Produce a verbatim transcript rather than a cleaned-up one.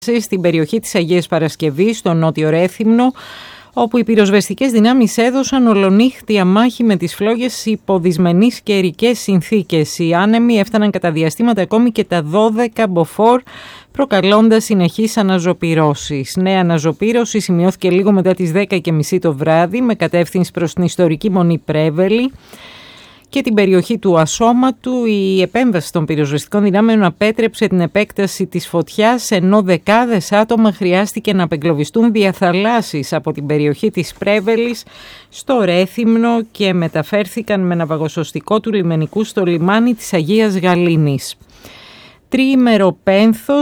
στην περιοχή της Αγίας Παρασκευής, στο Νότιο Ρέθυμνο, όπου οι πυροσβεστικές δυνάμεις έδωσαν ολονύχτια μάχη με τις φλόγες υπό δυσμενείς καιρικές συνθήκες. Οι άνεμοι έφταναν κατά διαστήματα ακόμη και τα δώδεκα μποφόρ, προκαλώντας συνεχείς αναζωπυρώσεις. Νέα αναζωπύρωση σημειώθηκε λίγο μετά τις δέκα και μισή το βράδυ, με κατεύθυνση προς την ιστορική Μονή Πρέβελη και την περιοχή του Ασώματου. Η επέμβαση των πυροσβεστικών δυνάμεων απέτρεψε την επέκταση της φωτιάς, ενώ δεκάδες άτομα χρειάστηκε να απεγκλωβιστούν διαθαλάσσης από την περιοχή της Πρέβελης στο Ρέθυμνο και μεταφέρθηκαν με ναυαγοσωστικό του λιμενικού στο λιμάνι της Αγίας Γαλήνης. Τριήμερο πένθος